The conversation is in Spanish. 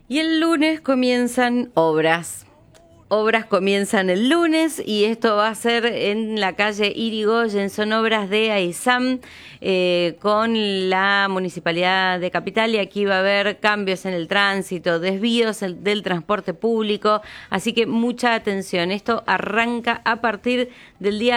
Y el lunes comienzan obras. Obras comienzan el lunes y esto va a ser en la calle Irigoyen. Son obras de AISAM con la Municipalidad de Capital, y aquí va a haber cambios en el tránsito, desvíos del transporte público, así que mucha atención. Esto arranca a partir del día